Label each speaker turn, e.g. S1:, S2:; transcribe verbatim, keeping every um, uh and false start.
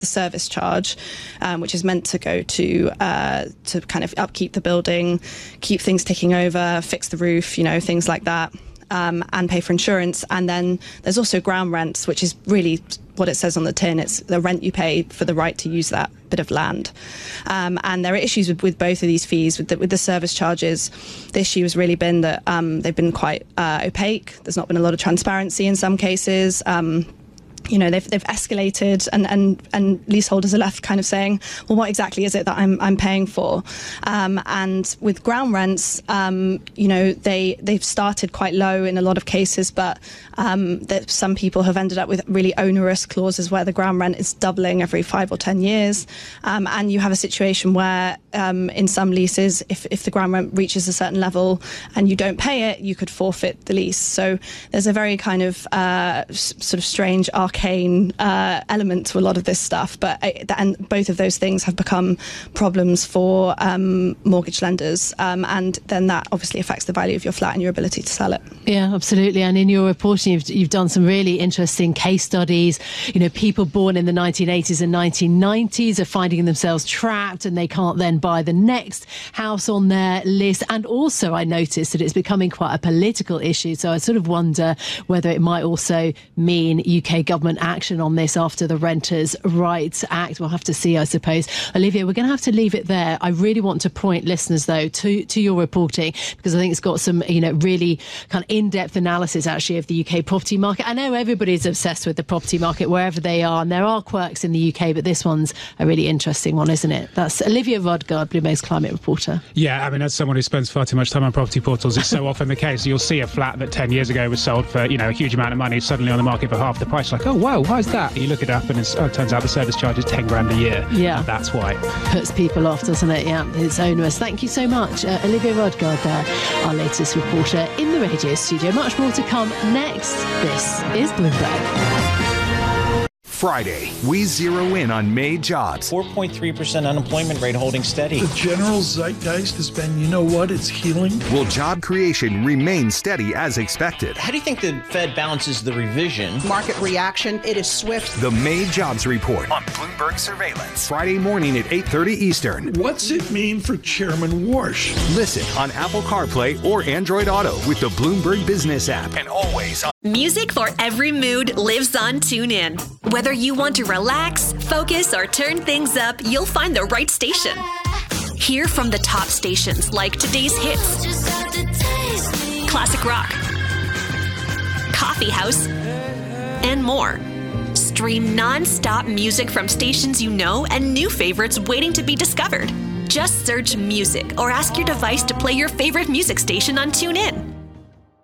S1: the service charge, um, which is meant to go to uh, to kind of upkeep the building, keep things ticking over, fix the roof, you know, things like that, um, and pay for insurance. And then there's also ground rents, which is really what it says on the tin. It's the rent you pay for the right to use that bit of land. Um, and there are issues with, with both of these fees. With the, with the service charges, the issue has really been that um, they've been quite uh, opaque. There's not been a lot of transparency in some cases. Um, You know, they've they've escalated, and, and, and leaseholders are left kind of saying, well, what exactly is it that I'm I'm paying for? Um, and with ground rents, um, you know, they they've started quite low in a lot of cases, but um, that some people have ended up with really onerous clauses where the ground rent is doubling every five or ten years, um, and you have a situation where um, in some leases, if if the ground rent reaches a certain level and you don't pay it, you could forfeit the lease. So there's a very kind of uh, s- sort of strange arcane uh, element to a lot of this stuff, but uh, and both of those things have become problems for um, mortgage lenders, um, and then that obviously affects the value of your flat and your ability to sell it.
S2: Yeah, absolutely. And in your reporting, you've, you've done some really interesting case studies. You know, people born in the nineteen eighties and nineteen nineties are finding themselves trapped, and they can't then buy the next house on their list. And also, I noticed that it's becoming quite a political issue. So I sort of wonder whether it might also mean U K government action on this after the Renters' Rights Act. We'll have to see, I suppose. Olivia, we're going to have to leave it there. I really want to point listeners, though, to, to your reporting, because I think it's got some, you know, really kind of in-depth analysis, actually, of the U K property market. I know everybody's obsessed with the property market wherever they are, and there are quirks in the U K, but this one's a really interesting one, isn't it? That's Olivia Rodgard, Bloomberg's climate reporter.
S3: Yeah, I mean, as someone who spends far too much time on property portals, it's so often the case. You'll see a flat that ten years ago was sold for, you know, a huge amount of money, suddenly on the market for half the price. Like, oh, wow, why is that? You look it up and it's, oh, it turns out the service charge is ten grand a year.
S2: Yeah.
S3: And that's why.
S2: Puts people off, doesn't it? Yeah, it's onerous. Thank you so much, uh, Olivia Rodgard there, our latest reporter in the radio studio. Much more to come next. This is Bloomberg.
S4: Friday, we zero in on May jobs.
S5: four point three percent unemployment rate holding steady.
S6: The general zeitgeist has been, you know what, it's healing.
S4: Will job creation remain steady as expected?
S5: How do you think the Fed balances the revision?
S7: Market reaction, it is swift.
S4: The May Jobs Report on Bloomberg Surveillance. Friday morning at eight thirty Eastern.
S6: What's it mean for Chairman Warsh?
S4: Listen on Apple CarPlay or Android Auto with the Bloomberg Business app. And always on
S8: music for every mood lives on TuneIn. Whether you want to relax, focus, or turn things up, you'll find the right station. Hear from the top stations like today's hits, classic rock, coffee house, and more. Stream non-stop music from stations you know and new favorites waiting to be discovered. Just search music or ask your device to play your favorite music station on TuneIn.